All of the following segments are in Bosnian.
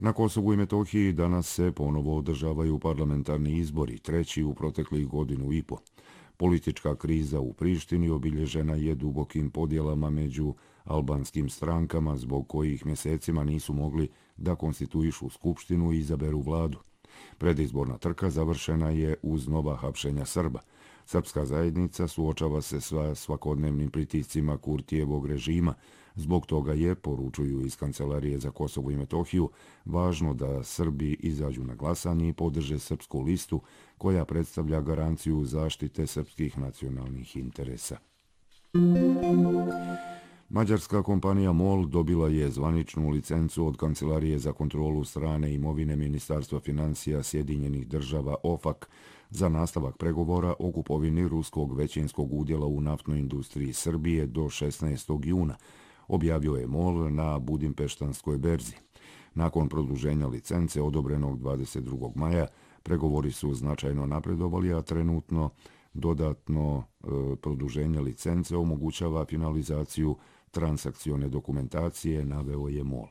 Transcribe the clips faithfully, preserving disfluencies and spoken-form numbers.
Na Kosovu i Metohiji danas se ponovo održavaju parlamentarni izbori, treći u proteklih godinu i po. Politička kriza u Prištini obilježena je dubokim podjelama među albanskim strankama, zbog kojih mjesecima nisu mogli da konstituišu skupštinu i izaberu vladu. Predizborna trka završena je uz nova hapšenja Srba. Srpska zajednica suočava se sa svakodnevnim pritiscima Kurtijevog režima. Zbog toga je, poručuju iz Kancelarije za Kosovo i Metohiju, važno da Srbi izađu na glasanje i podrže srpsku listu koja predstavlja garanciju zaštite srpskih nacionalnih interesa. Mađarska kompanija MOL dobila je zvaničnu licencu od Kancelarije za kontrolu strane imovine Ministarstva financija Sjedinjenih država OFAC za nastavak pregovora o kupovini ruskog većinskog udjela u naftnoj industriji Srbije do šesnaestog juna, objavio je MOL na Budimpeštanskoj berzi. Nakon produženja licence odobrenog dvadeset drugog maja, pregovori su značajno napredovali, a trenutno dodatno e, produženje licence omogućava finalizaciju transakcione dokumentacije, naveo je MOL.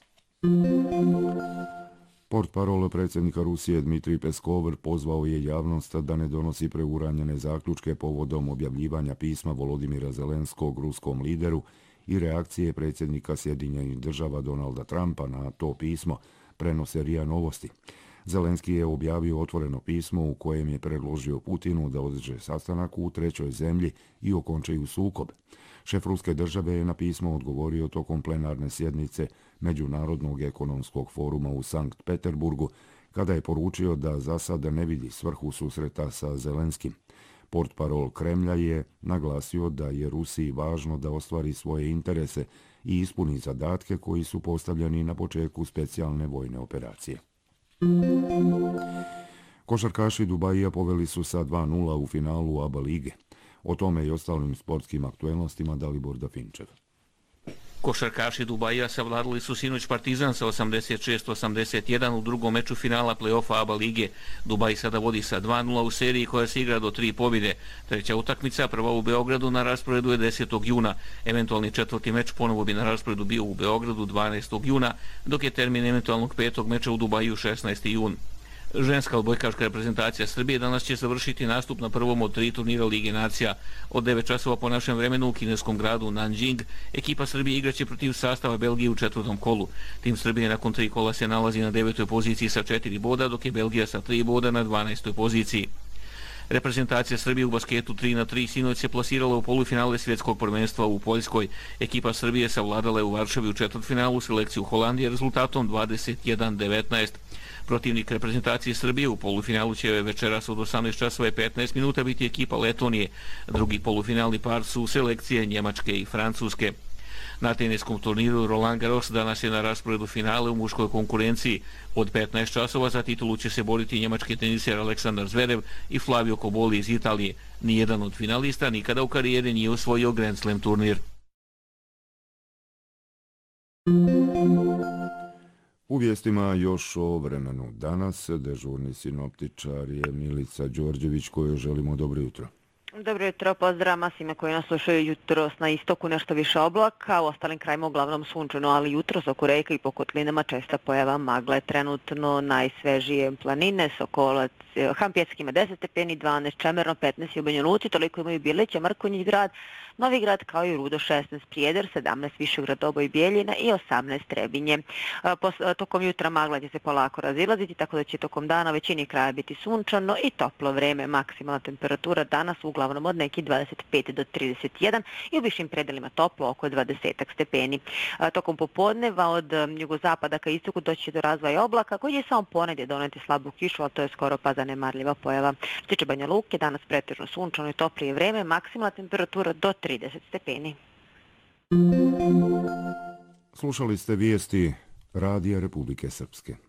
Portparol predsjednika Rusije Dmitrij Peskov pozvao je javnost da ne donosi preuranjene zaključke povodom objavljivanja pisma Volodimira Zelenskog ruskom lideru i reakcije predsjednika Sjedinjenih država Donalda Trumpa na to pismo, prenose R I A Novosti. Zelenski je objavio otvoreno pismo u kojem je predložio Putinu da održe sastanak u trećoj zemlji i okončaju sukob. Šef ruske države je na pismo odgovorio tokom plenarne sjednice Međunarodnog ekonomskog foruma u Sankt Peterburgu, kada je poručio da za sada ne vidi svrhu susreta sa Zelenskim. Portparol Kremlja je naglasio da je Rusiji važno da ostvari svoje interese i ispuni zadatke koji su postavljeni na početku specijalne vojne operacije. Košarkaši Dubaija poveli su sa dva nula u finalu ABA lige. O tome i ostalim sportskim aktuelnostima Dalibor Dafinčev. Košarkaši Dubaija savladali su sinoć Partizan sa osamdeset šest osamdeset jedan u drugom meču finala play-offa ABA lige. Dubaj sada vodi sa dva nula u seriji koja se igra do tri pobjede. Treća utakmica, prva u Beogradu, na rasporedu je desetog juna. Eventualni četvrti meč ponovo bi na rasporedu bio u Beogradu dvanaestog juna, dok je termin eventualnog petog meča u Dubaju šesnaesti jun. Ženska odbojkaška reprezentacija Srbije danas će završiti nastup na prvom od tri turnira Lige nacija. Od devet časova po našem vremenu u kineskom gradu Nanjing ekipa Srbije igraće protiv sastava Belgije u četvrtom kolu. Tim Srbije nakon tri kola se nalazi na devetoj poziciji sa četiri boda, dok je Belgija sa tri boda na dvanaestoj poziciji. Reprezentacija Srbije u basketu tri na tri sinoć se plasirala u polufinale svjetskog prvenstva u Poljskoj. Ekipa Srbije savladala je u Varšavi u četvrtfinalu selekciju Holandije rezultatom dvadeset jedan devetnaest. Protivnik reprezentacije Srbije u polufinalu će večeras od osamnaest časova i petnaest minuta biti ekipa Letonije. Drugi polufinalni par su selekcije Njemačke i Francuske. Na teniskom turniru Roland Garros danas je na rasporedu finale u muškoj konkurenciji. Od petnaest časova za titulu će se boriti njemački teniser Aleksandar Zverev i Flavio Koboli iz Italije. Nijedan od finalista nikada u karijeri nije osvojio Grand Slam turnir. U vijestima još o vremenu danas, dežurni sinoptičar je Milica Đorđević, kojoj želimo dobro jutro. Dobro jutro, pozdrav svima koji nas slušaju. Jutros na istoku nešto više oblaka, u ostalim krajima uglavnom sunčano, ali jutros oko reka i po kotlinama česta pojava magle. Trenutno najsvežije planine, Sokolac, Hampjetski ima deset stepeni, dvanaest Čemerno, petnaest u Banja Luci, toliko imaju Birlića, Mrkonjić grad, Novi grad kao i Rudo, šesnaest Prijedor, sedamnaest Višegrad, Oboj, Bijeljina i osamnaest Trebinje. Tokom jutra magla će se polako razilaziti, tako da će tokom dana većini kraja biti sunčano i toplo vreme. Maksimalna temperatura danas uglavnom od nekih dvadeset pet do trideset jedan i u višim predelima toplo oko dvadeset stepeni. Tokom popodneva od jugozapada ka istoku doći će do razvoja oblaka koji će samo ponedje doneti slabu kišu, ali to je skoro pa zanemarljiva pojava. Što tiče Banja Luke, danas pretežno sunčano i toplije vreme, maksimalna temperatura do trideset stepeni. Slušali ste vijesti Radija Republike Srpske.